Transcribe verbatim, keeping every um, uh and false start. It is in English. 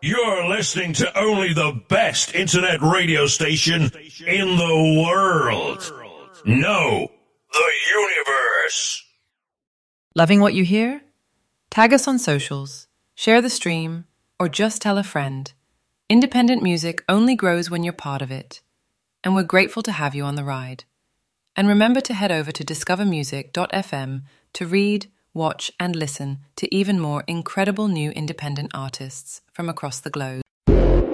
You're listening to only the best internet radio station in the world. No, the universe. Loving what you hear? Tag us on socials, share the stream, or just tell a friend. Independent music only grows when you're part of it. And we're grateful to have you on the ride. And remember to head over to discover music dot f m to read, watch, and listen to even more incredible new independent artists from across the globe.